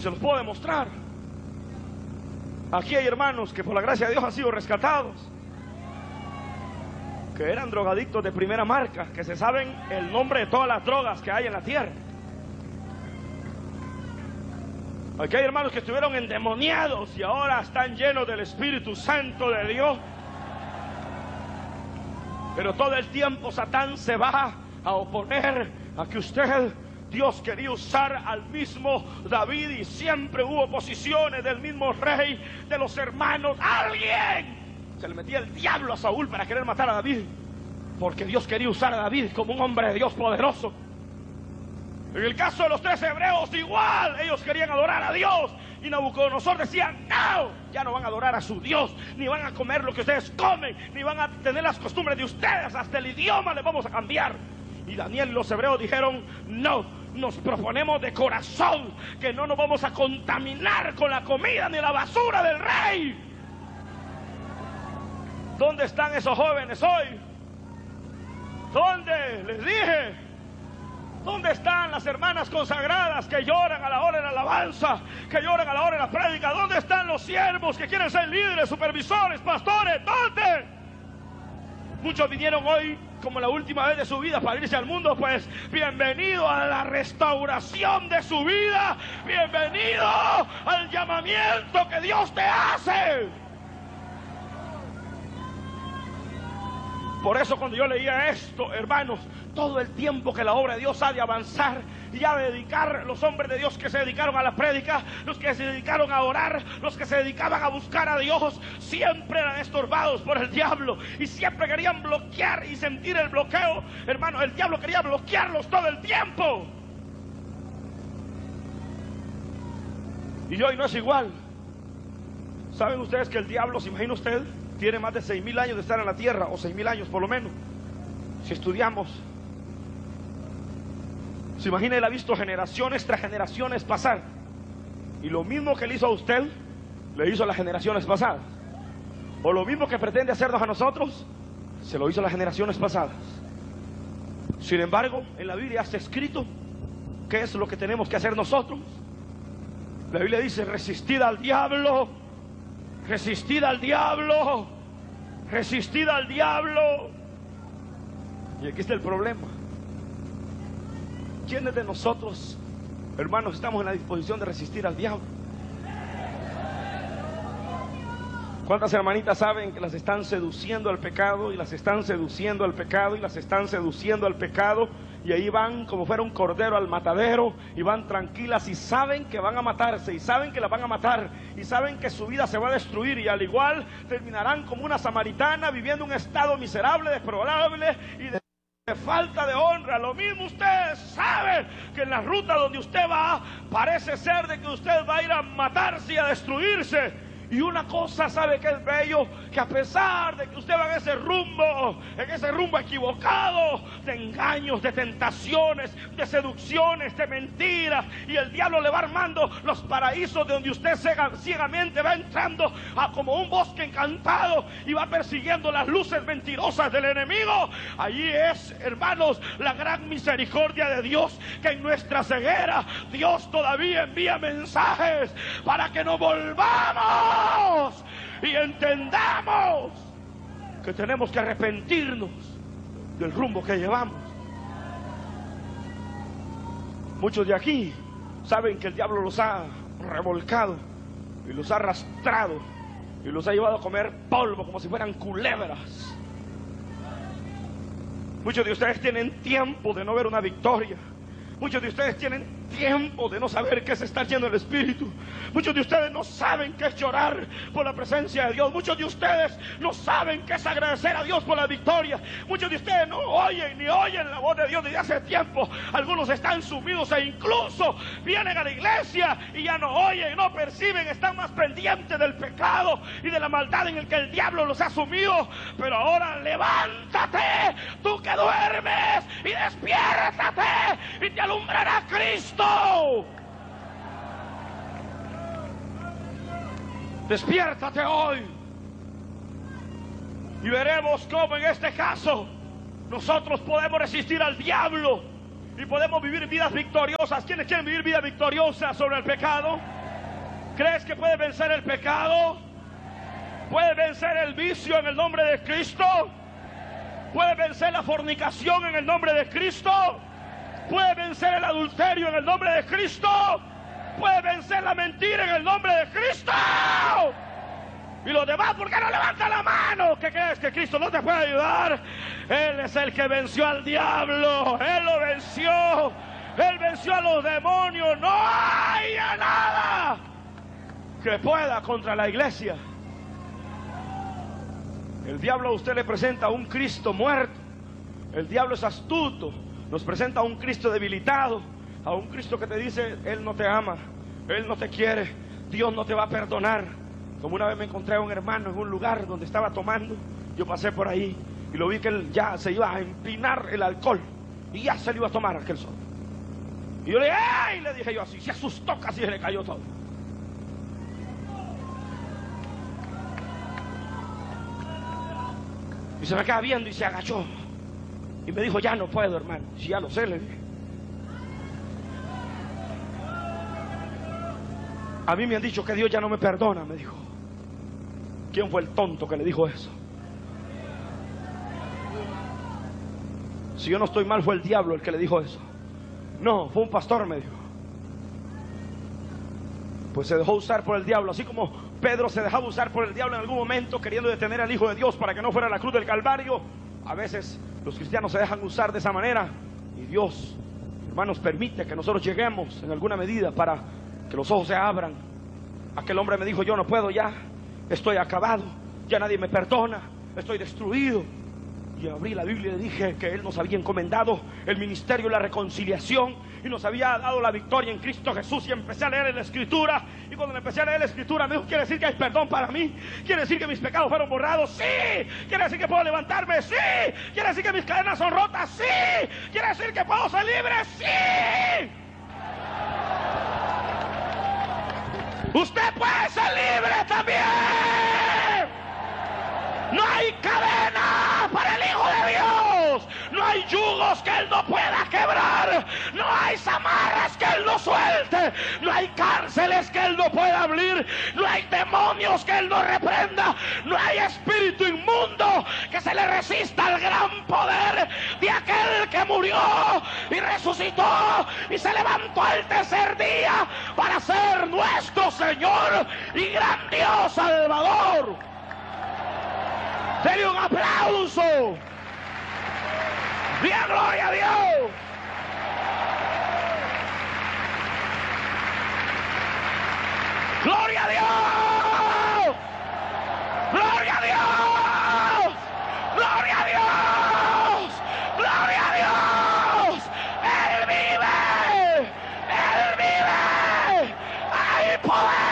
se los puedo demostrar. Aquí hay hermanos que por la gracia de Dios han sido rescatados, que eran drogadictos de primera marca, que se saben el nombre de todas las drogas que hay en la tierra. Aquí hay hermanos que estuvieron endemoniados y ahora están llenos del Espíritu Santo de Dios. Pero todo el tiempo Satán se va a oponer a que usted, Dios quería usar al mismo David, y siempre hubo oposiciones del mismo rey, de los hermanos. Alguien se le metía el diablo a Saúl para querer matar a David, porque Dios quería usar a David como un hombre de Dios poderoso. En el caso de los 3 hebreos igual, ellos querían adorar a Dios, y Nabucodonosor decía: no, ya no van a adorar a su Dios, ni van a comer lo que ustedes comen, ni van a tener las costumbres de ustedes, hasta el idioma les vamos a cambiar. Y Daniel y los hebreos dijeron: no, nos proponemos de corazón que no nos vamos a contaminar con la comida ni la basura del rey. ¿Dónde están esos jóvenes hoy? ¿Dónde? Les dije, ¿dónde están las hermanas consagradas que lloran a la hora de la alabanza, que lloran a la hora de la prédica? ¿Dónde están los siervos que quieren ser líderes, supervisores, pastores? ¿Dónde? Muchos vinieron hoy como la última vez de su vida para irse al mundo. Pues bienvenido a la restauración de su vida, bienvenido al llamamiento que Dios te hace. Por eso cuando yo leía esto, hermanos, todo el tiempo que la obra de Dios ha de avanzar y ha de dedicar, los hombres de Dios que se dedicaron a la prédica, los que se dedicaron a orar, los que se dedicaban a buscar a Dios, siempre eran estorbados por el diablo y siempre querían bloquear y sentir el bloqueo. Hermanos, el diablo quería bloquearlos todo el tiempo. Y hoy no es igual. ¿Saben ustedes que el diablo, se imagina usted, tiene más de 6.000 años de estar en la tierra, o 6.000 años por lo menos? Si estudiamos, se imagina, él ha visto generaciones tras generaciones pasar, y lo mismo que le hizo a usted, le hizo a las generaciones pasadas, o lo mismo que pretende hacernos a nosotros, se lo hizo a las generaciones pasadas. Sin embargo, en la Biblia está escrito qué es lo que tenemos que hacer nosotros. La Biblia dice: resistid al diablo, resistid al diablo, resistid al diablo. Y aquí está el problema. ¿Quiénes de nosotros, hermanos, estamos en la disposición de resistir al diablo? ¿Cuántas hermanitas saben que las están seduciendo al pecado, y las están seduciendo al pecado, y las están seduciendo al pecado, y ahí van como fuera un cordero al matadero, y van tranquilas, y saben que van a matarse, y saben que las van a matar, y saben que su vida se va a destruir, y al igual terminarán como una samaritana, viviendo un estado miserable, deplorable y de falta de honra? Lo mismo ustedes saben que en la ruta donde usted va, parece ser de que usted va a ir a matarse y a destruirse. Y una cosa sabe que es bello, que a pesar de que usted va en ese rumbo equivocado, de engaños, de tentaciones, de seducciones, de mentiras, y el diablo le va armando los paraísos de donde usted ciegamente va entrando a como un bosque encantado y va persiguiendo las luces mentirosas del enemigo. Allí es, hermanos, la gran misericordia de Dios, que en nuestra ceguera Dios todavía envía mensajes para que nos volvamos y entendamos que tenemos que arrepentirnos del rumbo que llevamos. Muchos de aquí saben que el diablo los ha revolcado y los ha arrastrado y los ha llevado a comer polvo como si fueran culebras. Muchos de ustedes tienen tiempo de no ver una victoria. Muchos de ustedes tienen tiempo de no saber qué es estar lleno del Espíritu. Muchos de ustedes no saben qué es llorar por la presencia de Dios. Muchos de ustedes no saben qué es agradecer a Dios por la victoria. Muchos de ustedes no oyen ni oyen la voz de Dios desde hace tiempo. Algunos están sumidos e incluso vienen a la iglesia y ya no oyen, no perciben, están más pendientes del pecado y de la maldad en el que el diablo los ha sumido. Pero ahora levántate, tú que duermes, y despiértate, y te alumbrará Cristo. Despiértate hoy y veremos cómo en este caso nosotros podemos resistir al diablo y podemos vivir vidas victoriosas. ¿Quiénes quieren vivir vidas victoriosas sobre el pecado? ¿Crees que puedes vencer el pecado? ¿Puedes vencer el vicio en el nombre de Cristo? ¿Puedes vencer la fornicación en el nombre de Cristo? ¿Puedes vencer el adulterio en el nombre de Cristo? ¿Puedes vencer la mentira en el nombre de Cristo? Y los demás, ¿por qué no levantan la mano? ¿Qué crees? ¿Que Cristo no te puede ayudar? Él es el que venció al diablo. Él lo venció. Él venció a los demonios. No hay nada que pueda contra la iglesia. El diablo a usted le presenta a un Cristo muerto. El diablo es astuto. Nos presenta a un Cristo debilitado, a un Cristo que te dice: Él no te ama, Él no te quiere, Dios no te va a perdonar. Como una vez me encontré a un hermano en un lugar donde estaba tomando. Yo pasé por ahí y lo vi que él ya se iba a empinar el alcohol y ya se lo iba a tomar aquel sol. Y yo le dije: ¡ay! Le dije yo así, se asustó, casi se le cayó todo. Y se me queda viendo y se agachó. Y me dijo: ya no puedo, hermano. Si ya lo sé, le dije. A mí me han dicho que Dios ya no me perdona, me dijo. ¿Quién fue el tonto que le dijo eso? Si yo no estoy mal, fue el diablo el que le dijo eso. No, fue un pastor, me dijo. Pues se dejó usar por el diablo, así como Pedro se dejaba usar por el diablo en algún momento, queriendo detener al Hijo de Dios para que no fuera a la cruz del Calvario. A veces los cristianos se dejan usar de esa manera, y Dios, hermanos, permite que nosotros lleguemos en alguna medida para que los ojos se abran. Aquel hombre me dijo: yo no puedo ya, estoy acabado, ya nadie me perdona, estoy destruido. Y abrí la Biblia y le dije que Él nos había encomendado el ministerio de la reconciliación y nos había dado la victoria en Cristo Jesús. Y empecé a leer la Escritura, y cuando empecé a leer la Escritura me dijo: ¿quiere decir que hay perdón para mí? ¿Quiere decir que mis pecados fueron borrados? ¡Sí! ¿Quiere decir que puedo levantarme? ¡Sí! ¿Quiere decir que mis cadenas son rotas? ¡Sí! ¿Quiere decir que puedo ser libre? ¡Sí! Usted puede ser libre también. No hay cadena para el Hijo de Dios. No hay yugos que Él no pueda quebrar. No hay zamarras que Él no suelte. No hay cárceles que Él no pueda abrir. No hay demonios que Él no reprenda. No hay espíritu inmundo que se le resista al gran poder de aquel que murió y resucitó y se levantó al tercer día para ser nuestro Señor y gran Dios Salvador. Denle un aplauso. ¡Diga gloria a Dios! ¡Gloria a Dios! ¡Gloria a Dios! ¡Gloria a Dios! ¡Gloria a Dios! ¡Él vive! ¡Él vive! ¡Hay poder!